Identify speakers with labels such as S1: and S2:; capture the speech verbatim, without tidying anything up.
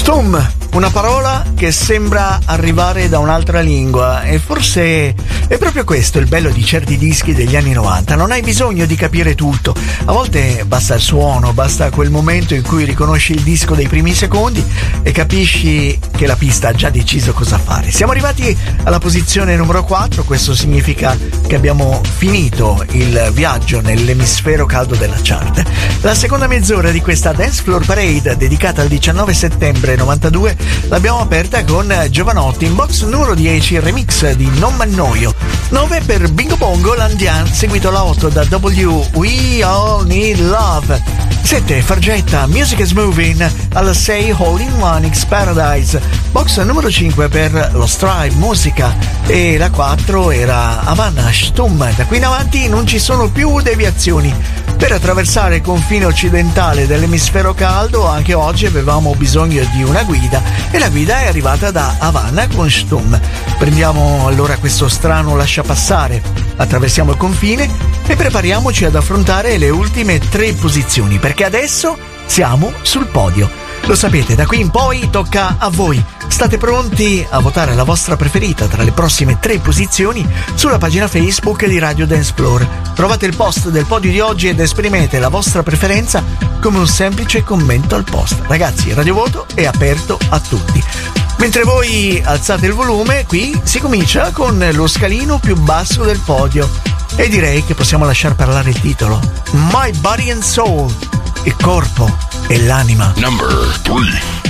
S1: Stum, una parola che sembra arrivare da un'altra lingua, e forse è proprio questo il bello di certi dischi degli anni novanta. Non hai bisogno di capire tutto, a volte basta il suono, basta quel momento in cui riconosci il disco dei primi secondi e capisci che la pista ha già deciso cosa fare. Siamo arrivati alla posizione numero quattro, questo significa che abbiamo finito il viaggio nell'emisfero caldo della chart. La seconda mezz'ora di questa Dance Floor Parade dedicata al diciannove settembre novantadue l'abbiamo aperta con Giovanotti in box numero dieci, il remix di Non m'annoio. nove per Bingo Bongo Landian, seguito alla otto da W, We All Need Love. sette Fargetta, Music is Moving, alla sei All in One X Paradise, box numero cinque per lo Strive Musica, e la quattro era Havana Stum. Da qui in avanti non ci sono più deviazioni. Per attraversare il confine occidentale dell'emisfero caldo anche oggi avevamo bisogno di una guida, e la guida è arrivata da Havana con Stum. Prendiamo allora questo strano lasciapassare, attraversiamo il confine e prepariamoci ad affrontare le ultime tre posizioni, perché adesso siamo sul podio. Lo sapete, da qui in poi tocca a voi. State pronti a votare la vostra preferita tra le prossime tre posizioni sulla pagina Facebook di Radio Dance Floor. Trovate il post del podio di oggi ed esprimete la vostra preferenza come un semplice commento al post. Ragazzi, il radiovoto è aperto a tutti. Mentre voi alzate il volume, qui si comincia con lo scalino più basso del podio. E direi che possiamo lasciar parlare il titolo. My Body and Soul, il corpo e l'anima.
S2: Number three.